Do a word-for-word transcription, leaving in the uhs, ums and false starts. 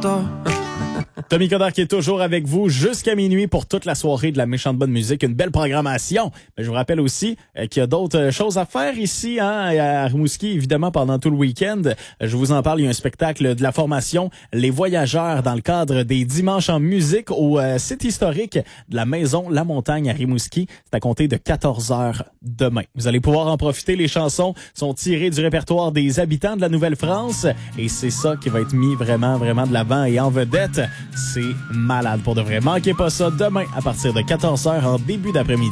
tard. Tommy Coderre qui est toujours avec vous jusqu'à minuit pour toute la soirée de la méchante bonne musique. Une belle programmation. Mais je vous rappelle aussi euh, qu'il y a d'autres choses à faire ici hein, à Rimouski, évidemment, pendant tout le week-end. Je vous en parle, il y a un spectacle de la formation Les Voyageurs dans le cadre des Dimanches en musique au euh, site historique de la Maison La Montagne à Rimouski. C'est à compter de quatorze heures demain. Vous allez pouvoir en profiter. Les chansons sont tirées du répertoire des habitants de la Nouvelle-France et c'est ça qui va être mis vraiment, vraiment de l'avant et en vedette. C'est malade pour de vrai. Manquez pas ça demain à partir de quatorze heures en début d'après-midi.